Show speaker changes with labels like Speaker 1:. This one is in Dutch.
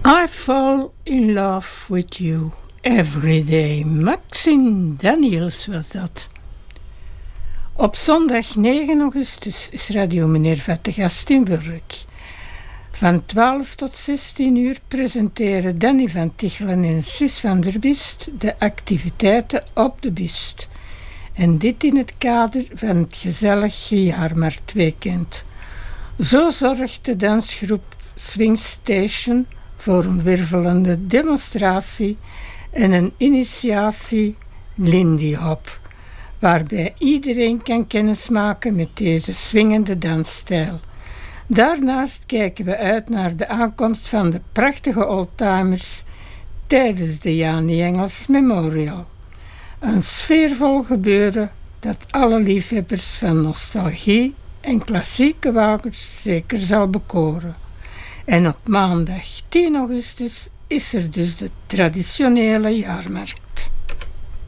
Speaker 1: I fall in love with you every day. Maxine Daniels was dat. Op zondag 9 augustus is Radio Meneer Vet de gast in Wurk. Van 12 tot 16 uur presenteren Danny van Tichelen en Sis van der Bist de activiteiten op de Bist. En dit in het kader van het gezellige Jaarmarktweekend. Zo zorgt de dansgroep Swing Station voor een wervelende demonstratie en een initiatie Lindy Hop, waarbij iedereen kan kennismaken met deze swingende dansstijl. Daarnaast kijken we uit naar de aankomst van de prachtige oldtimers tijdens de Jani Engels Memorial. Een sfeervol gebeuren dat alle liefhebbers van nostalgie en klassieke wagens zeker zal bekoren. En op maandag 10 augustus is er dus de traditionele jaarmarkt.